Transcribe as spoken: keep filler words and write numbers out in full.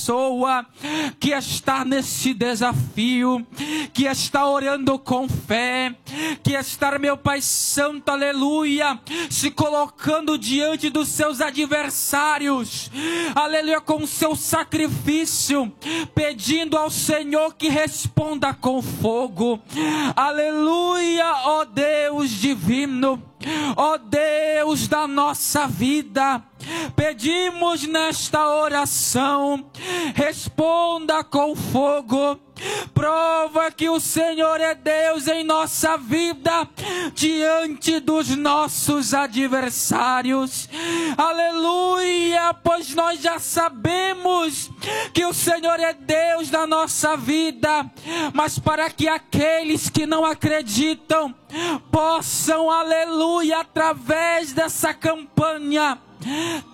pessoa que está nesse desafio, que está orando com fé, que está, meu Pai Santo, aleluia, se colocando diante dos seus adversários, aleluia, com seu sacrifício, pedindo ao Senhor que responda com fogo, aleluia, ó Deus divino, ó Deus da nossa vida, pedimos nesta oração, responda com fogo, prova que o Senhor é Deus em nossa vida, diante dos nossos adversários, aleluia, pois nós já sabemos que o Senhor é Deus da nossa vida, mas para que aqueles que não acreditam, possam, aleluia, através dessa campanha,